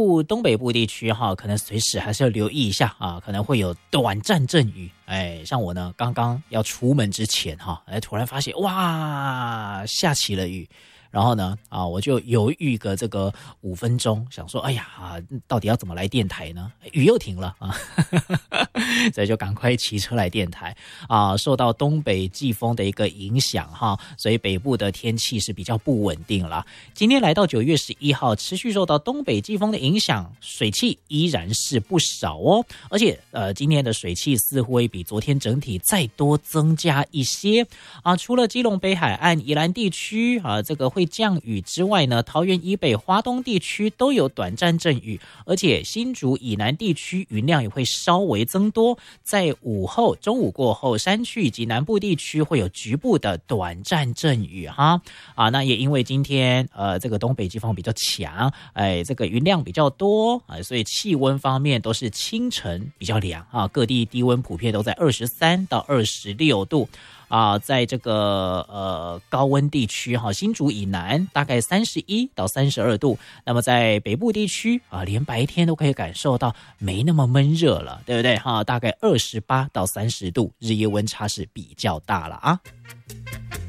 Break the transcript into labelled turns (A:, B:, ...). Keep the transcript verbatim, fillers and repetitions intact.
A: 部、东北部地区哈，可能随时还是要留意一下啊，可能会有短暂阵雨。哎，像我呢，刚刚要出门之前哈，哎，突然发现哇，下起了雨。然后呢，啊，我就犹豫个这个五分钟，想说，哎呀，啊，到底要怎么来电台呢？雨又停了啊，所以就赶快骑车来电台啊。受到东北季风的一个影响哈，所以北部的天气是比较不稳定啦。今天来到九月十一号，持续受到东北季风的影响，水汽依然是不少哦。而且呃，今天的水汽似乎会比昨天整体再多增加一些啊。除了基隆北海岸、宜兰地区啊，这个会降雨之外呢，桃园以北、花东地区都有短暂阵雨，而且新竹以南地区云量也会稍微增多。在午后、中午过后，山区以及南部地区会有局部的短暂阵雨哈啊。那也因为今天呃这个东北季风比较强，哎，这个云量比较多啊，所以气温方面都是清晨比较凉啊，各地低温普遍都在二十三到二十六度。啊，在这个呃高温地区哈，新竹以南大概三十一到三十二度，那么在北部地区啊，连白天都可以感受到没那么闷热了，对不对哈？大概二十八到三十度，日夜温差是比较大了啊。